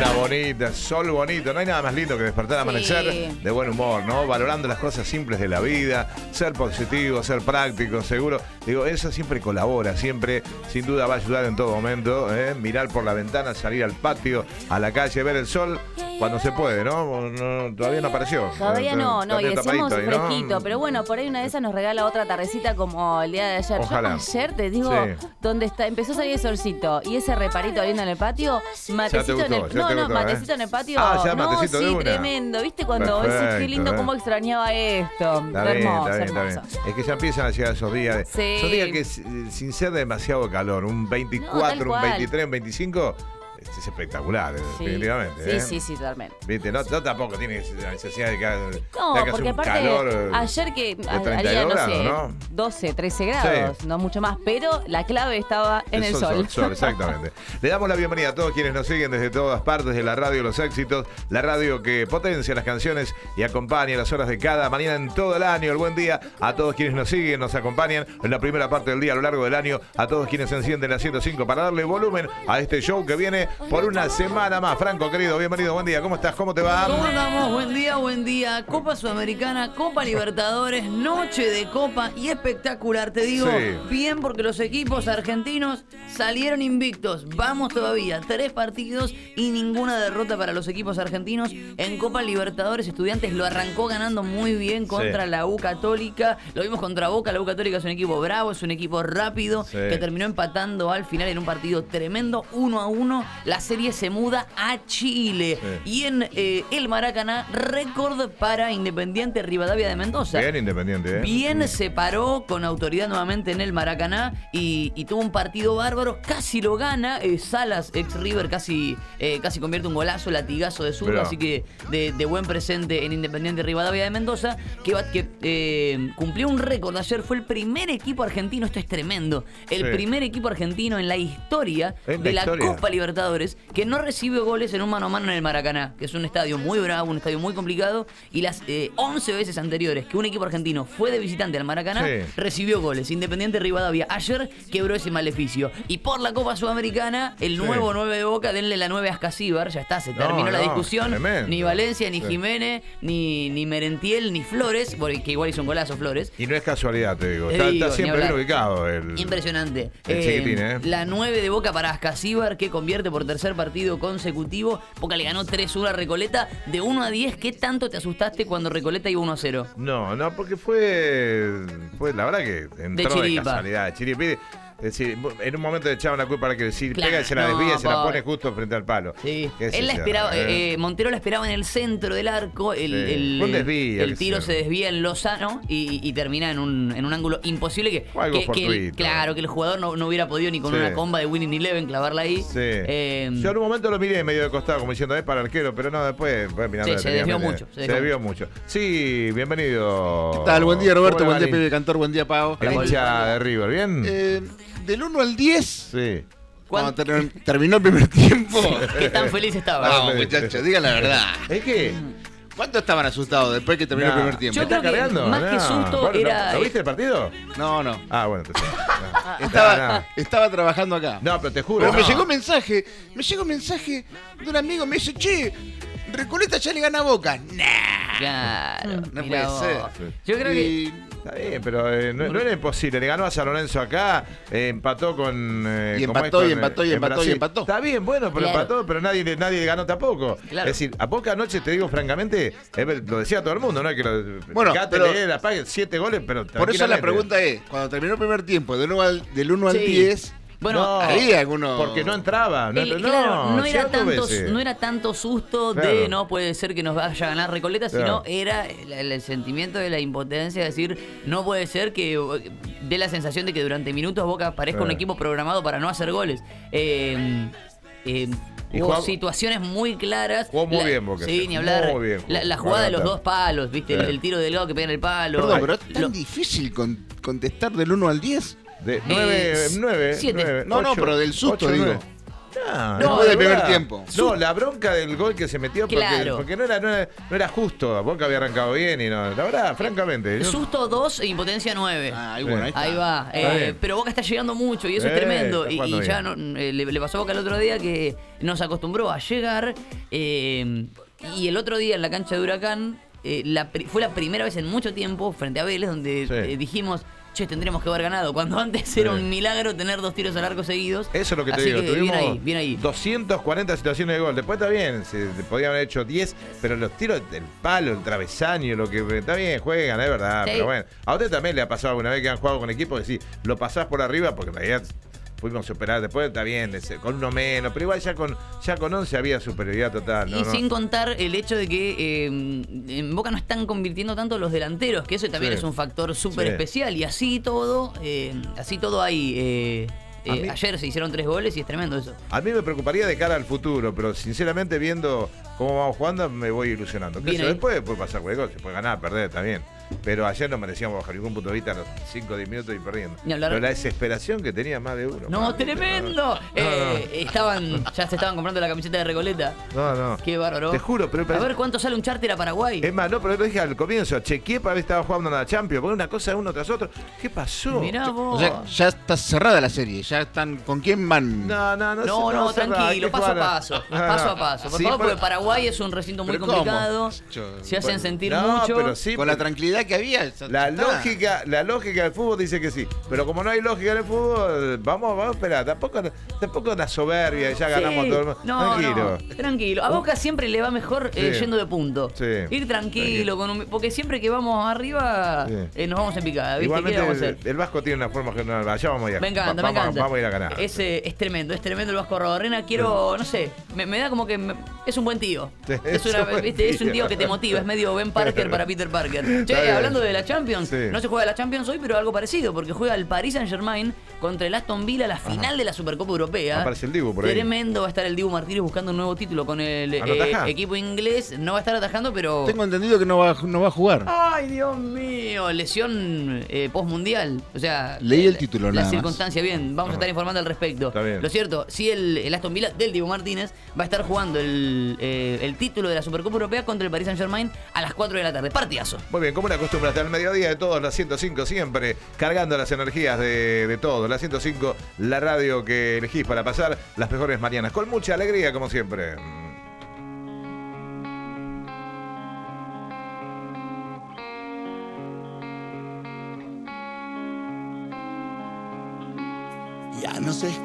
luna bonita, sol bonito. No hay nada más lindo que despertar al amanecer de buen humor, ¿no? Valorando las cosas simples de la vida, ser positivo, ser práctico, seguro. Digo, eso siempre colabora, siempre, sin duda, va a ayudar en todo momento. Mirar por la ventana, salir al patio, a la calle, ver el sol cuando se puede, ¿no? Todavía no apareció. Todavía no, y decimos fresquito, ¿no? Pero bueno, por ahí una de esas nos regala otra tardecita como el día de ayer. Ojalá. Yo ayer te digo, donde empezó a salir el solcito y ese reparito lindo en el patio, matecito en el matecito en el patio. Ya matecito de una. Tremendo. ¿Viste cuando decís qué lindo cómo extrañaba esto? Hermoso. Es que ya empiezan a llegar esos días. Esos días que sin ser demasiado calor, un 24, un 23, un 25. Es espectacular, definitivamente. Sí, totalmente. ¿Viste? No tampoco tiene la necesidad de que haga porque aparte, calor ayer que haría, no sé, ¿no? 12, 13 grados, no mucho más, pero la clave estaba en el sol. Exactamente. Le damos la bienvenida a todos quienes nos siguen desde todas partes de la radio Los Éxitos, la radio que potencia las canciones y acompaña las horas de cada mañana en todo el año. El buen día a todos quienes nos siguen, nos acompañan en la primera parte del día a lo largo del año, a todos quienes encienden la 105 para darle volumen a este show que viene por una semana más. Franco, querido, bienvenido, buen día. ¿Cómo estás? ¿Cómo te va? ¿Cómo andamos? Buen día. Copa Sudamericana, Copa Libertadores, noche de Copa y espectacular. Te digo, bien porque los equipos argentinos salieron invictos. Vamos todavía, 3 partidos y ninguna derrota para los equipos argentinos. En Copa Libertadores, Estudiantes lo arrancó ganando muy bien contra la U Católica. Lo vimos contra Boca. La U Católica es un equipo bravo, es un equipo rápido que terminó empatando al final en un partido tremendo, 1-1. La serie se muda a Chile. Y en el Maracaná, récord para Independiente Rivadavia de Mendoza. Bien Independiente, Bien se paró con autoridad nuevamente en el Maracaná y tuvo un partido bárbaro. Casi lo gana. Salas, ex River, casi convierte un golazo, latigazo de zurdo. Así que de buen presente en Independiente Rivadavia de Mendoza. Que cumplió un récord. Ayer fue el primer equipo argentino. Esto es tremendo. El primer equipo argentino en la historia de la Copa Libertadores que no recibió goles en un mano a mano en el Maracaná, que es un estadio muy bravo, un estadio muy complicado, y las 11 veces anteriores que un equipo argentino fue de visitante al Maracaná, recibió goles. Independiente Rivadavia ayer quebró ese maleficio. Y por la Copa Sudamericana, el nuevo 9 de Boca, denle la 9 a Ascasíbar, ya está, se terminó la discusión. Tremendo. Ni Valencia, ni Jiménez, ni Merentiel, ni Flores, porque igual hizo un golazo Flores. Y no es casualidad, te digo. Está siempre bien ubicado. Impresionante. El chiquitín, La 9 de Boca para Ascasíbar, que convierte por tercer partido consecutivo. Boca le ganó 3-1 a Recoleta. De 1 a 10, ¿qué tanto te asustaste cuando Recoleta iba 1-0? No, porque fue la verdad que entró de casualidad. Chiripi. Es decir, en un momento le echaban la culpa para que si pega y se la desvía y se la pone justo frente al palo. Él la esperaba, Montero la esperaba en el centro del arco. El tiro se desvía en Lozano y termina en un ángulo imposible que el jugador no hubiera podido ni con una comba de Winning Eleven clavarla ahí. Yo en un momento lo miré medio de costado como diciendo es para el arquero, pero no, después mirando. Se desvió mucho. Se desvió mucho. Sí, bienvenido. ¿Qué tal? Buen día, Roberto. Buen día, Pepe Cantor. Buen día, Pau. El hincha de River, ¿bien? Del 1 al 10. Cuando terminó el primer tiempo. ¿Qué tan feliz estaba? Vamos, muchachos, digan la verdad. ¿Es que? ¿Cuánto estaban asustados después que terminó el primer tiempo? Yo creo que más que susto era... ¿Lo viste el partido? No. Ah, bueno, entonces. Estaba trabajando acá. No, pero te juro. Pero me llegó un mensaje de un amigo, me dice, che, Recoleta ya le gana a Boca. Claro. No puede ser. Yo creo que... Está bien, pero no era imposible. Le ganó a San Lorenzo acá, empató con... y empató. Está bien, bueno, pero empató, pero nadie le ganó tampoco. Claro. Es decir, a Boca anoche, te digo francamente, lo decía todo el mundo, ¿no? Que bueno, pero... 7 goles, pero... Por eso la pregunta es, cuando terminó el primer tiempo, del 1 al 10... Bueno, había algunos... Porque no entraba. No era tanto susto de no puede ser que nos vaya a ganar Recoleta, sino era el sentimiento de la impotencia, de decir, no puede ser que dé la sensación de que durante minutos Boca parezca un equipo programado para no hacer goles. Hubo situaciones muy claras. Jugó muy bien Boca. Sí, ni hablar. Muy bien, la jugada de los 2 palos, ¿viste? El tiro delgado que pega en el palo. Perdón, pero es tan difícil contestar del 1 al 10. De 9. 7. No, pero del susto, 8, digo. después del primer tiempo. No, la bronca del gol que se metió porque no era justo. Boca había arrancado bien y no. La verdad, francamente. Susto 2 e impotencia 9. Ahí va. Pero Boca está llegando mucho y eso es tremendo. Y ya le pasó a Boca el otro día que nos acostumbró a llegar. Y el otro día en la cancha de Huracán fue la primera vez en mucho tiempo frente a Vélez donde dijimos, che, tendremos que haber ganado. Cuando antes era un milagro tener 2 tiros al arco seguidos. Eso es lo que te digo. Tuvimos bien ahí. 240 situaciones de gol. Después está bien, se podían haber hecho 10, pero los tiros del palo, el travesaño, lo que está bien, juegan, es verdad. Sí. Pero bueno, a usted también le ha pasado alguna vez que han jugado con equipos que sí, lo pasás por arriba porque en realidad pudimos superar, después está bien, con uno menos, pero igual ya con 11 había superioridad total. Y sin contar el hecho de que en Boca no están convirtiendo tanto los delanteros, que eso también es un factor súper especial, y así todo hay... ayer se hicieron 3 goles y es tremendo eso. A mí me preocuparía de cara al futuro, pero sinceramente viendo cómo vamos jugando me voy ilusionando. Después puede pasar cualquier cosa, se puede ganar, perder también. Pero ayer no merecíamos bajar ningún punto de vista a los 5 o 10 minutos y perdiendo. Pero la desesperación que tenía más de uno. ¡No, tremendo! Ya se estaban comprando la camiseta de Recoleta. No. Qué bárbaro. Te juro, pero a ver cuánto sale un charter a Paraguay. Es más, pero lo dije al comienzo, chequeé para ver si estaba jugando en la Champions, porque una cosa uno tras otro. ¿Qué pasó? Mirá vos. O sea, ya está cerrada la serie, ya están. ¿Con quién van? No, tranquilo, paso a paso. Paso a paso. Por favor, porque Paraguay es un recinto muy complicado. Se hacen sentir mucho. Pero sí, con la tranquilidad que había. La lógica del fútbol dice que sí. Pero como no hay lógica en el fútbol, vamos a esperar. Tampoco la soberbia, ya ganamos todo el mundo. Tranquilo. Tranquilo. A Boca siempre le va mejor yendo de punto. Ir tranquilo, porque siempre que vamos arriba nos vamos en picada. ¿Viste? Igualmente el Vasco tiene una forma general. Allá vamos a ir. Me encanta. Vamos a ir a ganar. Es tremendo el Vasco Arrobarrena. Quiero, no sé, me da como que es un buen tío. Es un tío que te motiva, es medio Ben Parker para Peter Parker. Che, hablando de la Champions, no se juega la Champions hoy, pero algo parecido, porque juega el Paris Saint-Germain contra el Aston Villa, la final de la Supercopa Europea. Aparece el Dibu por ahí. Tremendo, va a estar el Dibu Martínez buscando un nuevo título con el equipo inglés. No va a estar atajando, pero... Tengo entendido que no va a jugar. ¡Ay, Dios mío! Lesión post-mundial. O sea... Leí el título, la circunstancia, bien. Vamos a estar informando al respecto. Lo cierto, sí, el Aston Villa del Dibu Martínez va a estar jugando el título de la Supercopa Europea contra el Paris Saint-Germain a las 4 de la tarde. Partidazo. Muy bien, como una costumbre, hasta el mediodía de todos, la 105 siempre, cargando las energías de todos. La 105, la radio que elegís para pasar las mejores mañanas. Con mucha alegría, como siempre. Ya no sé